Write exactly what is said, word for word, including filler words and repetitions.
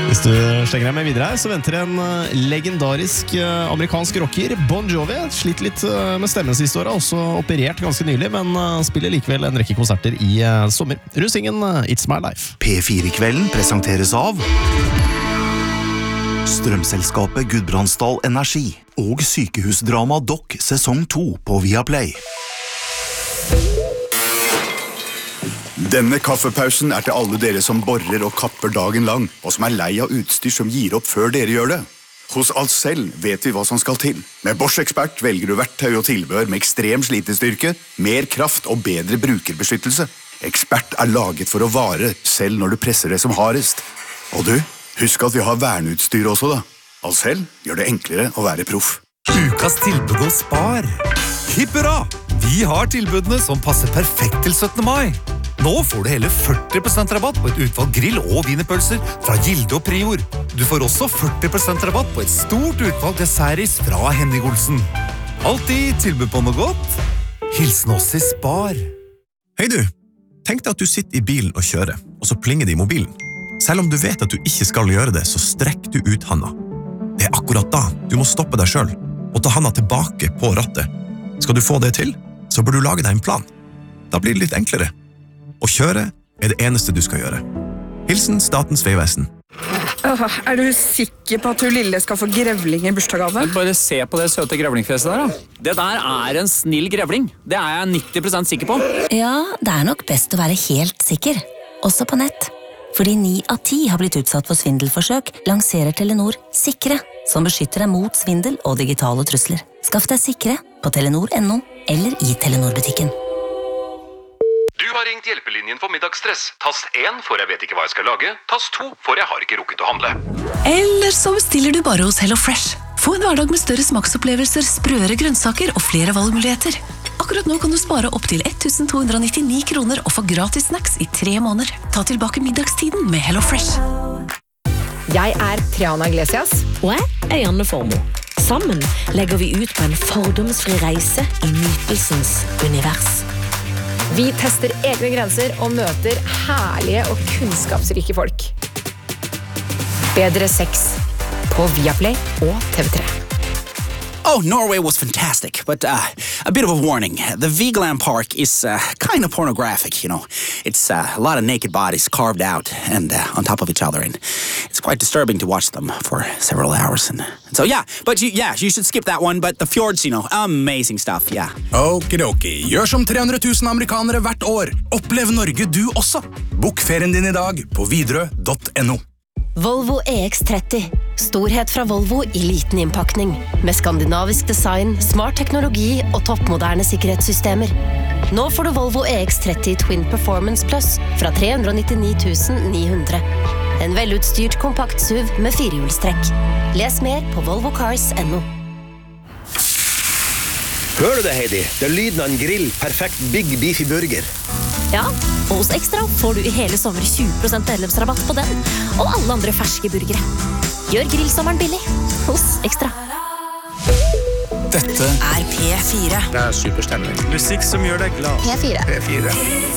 Hvis du slenger deg med videre her, så venter en legendarisk amerikansk rocker, Bon Jovi. Slitt litt med stemmen siste året, også operert ganske nylig, men spiller likevel en rekke konserter i sommer. Rusingen It's My Life. P fire-kvelden presenteres av Strømselskapet Gudbrandsdal Energi og sykehusdrama Doc sesong to på Viaplay. Denne kaffepausen er til alle dere som borrer og kapper dagen lang, og som er lei av utstyr som gir opp før dere gjør det. Hos Ahlsell vet vi hva som skal til. Med Bosch Expert velger du verktøy og tilbehør med ekstrem slitestyrke, mer kraft og bedre brukerbeskyttelse. Expert er laget for å vare, selv når du presser det som hardest. Og du, husk at vi har verneutstyr også da. Ahlsell gjør det enklere å være proff. Ukas tilbud hos Spar. Hipp hurra! Vi har tilbudene som passer perfekt til syttende mai. Nå får du hele førti prosent rabatt på et utvalg grill- og wienerpølser fra Gilde og Prior. Du får også førti prosent rabatt på et stort utvalg dessertis fra Henning Olsen. Alltid tilbud på noe godt. Hilsen oss i Spar. Hei du, tenk deg at du sitter i bilen og kjører, og så plinger det i mobilen. Selv om du vet at du ikke skal gjøre det, så strekk du ut handa. Det er akkurat da du må stoppe deg selv, og ta handa tilbake på rattet. Skal du få det til, så bør du lage deg en plan. Da blir det litt enklere. Å kjøre er det eneste du skal gjøre. Hilsen Statens Vegvesen. Åh, er du sikker på at du lille skal få grevling i bursdagsgave? Bare se på det søte grevlingfjeset der da. Det der er en snill grevling. Det er jeg nitti prosent sikker på. Ja, det er nok best å være helt sikker. Også på nett. Fordi ni av ti har blitt utsatt for svindelforsøk, lanserer Telenor Sikre, som beskytter deg mot svindel og digitale trusler. Skaff deg Sikre på telenor punktum no eller i Telenor-butikken. Du har ringt hjelpelinjen for middagsstress. Tast én for jeg vet ikke hva jeg skal lage. Tast to for jeg har ikke rukket å handle. Eller så bestiller du bare hos HelloFresh. Få en hverdag med større smaksopplevelser, sprøere grønnsaker og flere valgmuligheter. Akkurat nå kan du spare opp til ett tusen to hundre nittini kroner og få gratis snacks i tre måneder. Ta tilbake middagstiden med HelloFresh. Jeg er Triana Iglesias. Og jeg er Janne Formoe. Sammen legger vi ut på en fordomsfri reise i nytelsens univers. Vi tester egne grenser og møter herlige og kunnskapsrike folk. Bedre sex på Viaplay og T V tre. Oh, Norway was fantastic, but uh, a bit of a warning. The Vigeland Park is uh, kind of pornographic, you know. It's uh, a lot of naked bodies carved out and uh, on top of each other, and it's quite disturbing to watch them for several hours. And, and so, yeah, but you, yeah, you should skip that one, but the fjords, you know, amazing stuff, yeah. Okidoki, gjør som tre hundre tusen amerikanere hvert år. Opplev Norge du også. Bok ferien din i dag på videre punktum no. Volvo E X tretti. Storhet fra Volvo i liten innpakning. Med skandinavisk design, smart teknologi og toppmoderne sikkerhetssystemer. Nå får du Volvo E X tretti Twin Performance Plus fra tre hundre nittini tusen ni hundre. En velutstyrt kompakt S U V med firehjulstrekk. Les mer på volvo cars punktum no. Hører du det, Heidi? Det er lyden av en grill, perfekt Big Beefy Burger. Ja, og hos Extra får du i hele sommer tjue prosent medlemsrabatt på den, og alle andre ferske burgere. Gjør grillsommeren billig hos Extra. Dette er P fire. Det er superstemning. Musikk som gjør deg glad. P fire. P fire.